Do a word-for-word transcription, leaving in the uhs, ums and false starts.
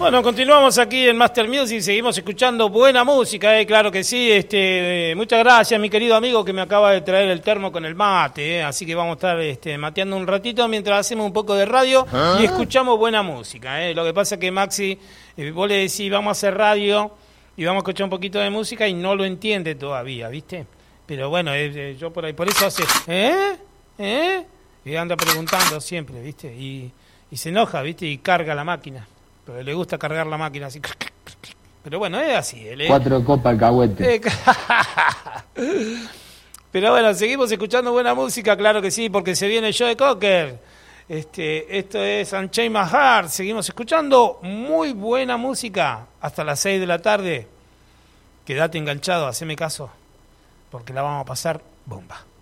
Bueno, continuamos aquí en Master Music, seguimos escuchando buena música, eh, claro que sí. Este, eh, muchas gracias, mi querido amigo, que me acaba de traer el termo con el mate, eh, así que vamos a estar este, mateando un ratito mientras hacemos un poco de radio ¿Ah? y escuchamos buena música. Eh. Lo que pasa es que Maxi, eh, vos le decís, vamos a hacer radio y vamos a escuchar un poquito de música y no lo entiende todavía, ¿viste? Pero bueno, eh, eh, yo por ahí, por eso hace, ¿eh? ¿Eh? Y anda preguntando siempre, ¿viste? Y, y se enoja, ¿viste? Y carga la máquina. Pero le gusta cargar la máquina así. Pero bueno, es así. ¿eh? Cuatro copas alcahuete. Pero bueno, seguimos escuchando buena música, claro que sí, porque se viene Joe Cocker. Este, esto es Unchain My Heart. Seguimos escuchando muy buena música hasta las seis de la tarde. Quédate enganchado, haceme caso, porque la vamos a pasar bomba.